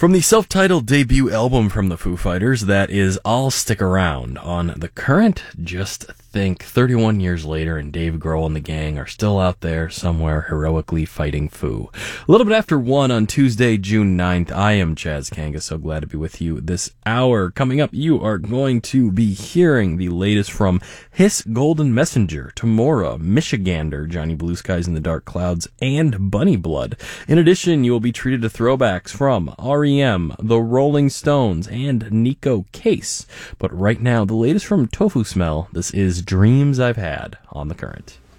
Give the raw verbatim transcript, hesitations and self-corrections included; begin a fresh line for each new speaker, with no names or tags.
From the self-titled debut album from the Foo Fighters, that is I'll Stick Around. On The Current, just think thirty-one years later and Dave Grohl and the gang are still out there somewhere heroically fighting Foo. A little bit after one on Tuesday, June ninth, I am Chaz Kanga, so glad to be with you this hour. Coming up, you are going to be hearing the latest from Hiss Golden Messenger, Tamora, Michigander, Johnny Blue Skies in the Dark Clouds, and Bunny Blood. In addition, you will be treated to throwbacks from R E M, The Rolling Stones, and Nico Case. But right now, the latest from Tofu Smell. This is Dreams I've Had on The Current.